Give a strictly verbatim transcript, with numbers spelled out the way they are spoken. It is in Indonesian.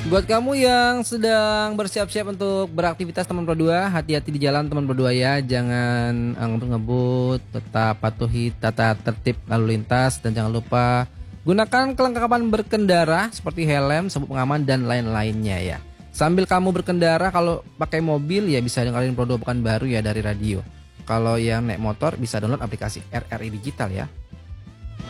Buat kamu yang sedang bersiap-siap untuk beraktivitas teman berdua, hati-hati di jalan teman berdua ya. Jangan eh, ngebut-ngebut, tetap patuhi tata tertib lalu lintas dan jangan lupa gunakan kelengkapan berkendara seperti helm, sabuk pengaman dan lain-lainnya ya. Sambil kamu berkendara, kalau pakai mobil ya bisa dengerin Pro dua Pekanbaru ya dari radio. Kalau yang naik motor bisa download aplikasi R R I Digital ya.